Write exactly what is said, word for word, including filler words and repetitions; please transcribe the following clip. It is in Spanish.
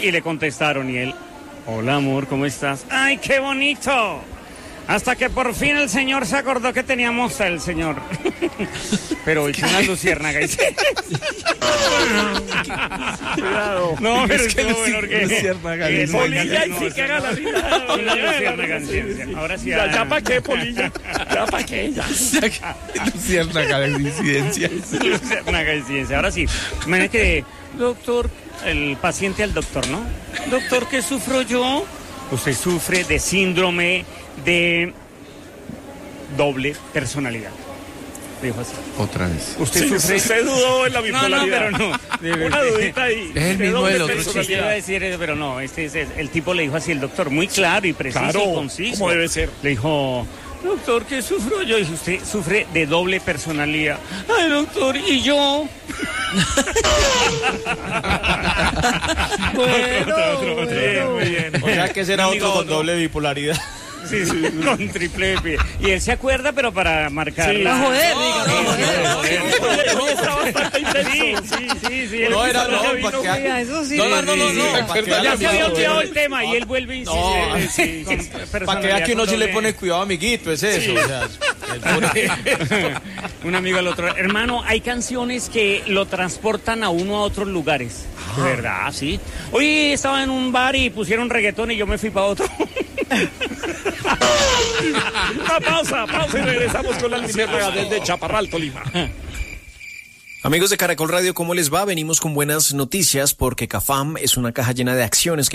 y le contestaron y él, hola amor, ¿cómo estás? ¡Ay, qué bonito! Hasta que por fin el señor se acordó que teníamos el señor. Pero hizo una luciérnaga y se... Cuidado. No, pero es que estuvo bueno porque... luciérnaga. Eh, Polilla y sí que haga la vida. Una luciérnaga en ciencia. Ahora sí. Ya, ya pa' qué, Polilla. Ya pa' qué, ya. Luciérnaga de incidencia. Luciérnaga en ciencia. Ahora sí. Imagínate que, doctor, el paciente al doctor, ¿no? Doctor, ¿qué sufro yo? Usted sufre de síndrome de doble personalidad. Dijo así. Otra vez. Usted Sí, sufre... usted dudó en la No, no, bipolaridad. pero no. Una dudita ahí. Es el de mismo doble del otro Sí, personalidad. iba a decir eso, pero no, este es el tipo le dijo así el doctor, muy claro y preciso Claro, y conciso. como debe ser. Le dijo, doctor, ¿qué sufro yo? Y usted sufre de doble personalidad. Ay, doctor, ¿y yo? Bueno, bien, muy bien. O sea que será Amigo, otro con no. doble bipolaridad. Sí, sí, con triple P. Y él se acuerda, pero para marcar. Sí. la- Ah, joder, No, diga, no, no, joder, Hoy joder. hoy está bastante intenso. Sí, sí, sí. No, él era solo no, se vino- para que- Oiga, eso sí. No, no, no, no, sí, no. sí. para que Ya vea se había mi- olvidado el tema y él vuelve y No. insiste. Sí, con Para que personalidad vea que uno con sí le doble- pone cuidado, amiguito, es eso. O sea, el pobre- Un amigo al otro. Hermano, hay canciones que lo transportan a uno a otros lugares. De verdad, sí. Hoy estaba en un bar y pusieron reggaetón y yo me fui para otro. Una pausa, pausa y regresamos con la luciérnaga desde Chaparral, Tolima. Amigos de Caracol Radio, ¿cómo les va? Venimos con buenas noticias porque CAFAM es una caja llena de acciones que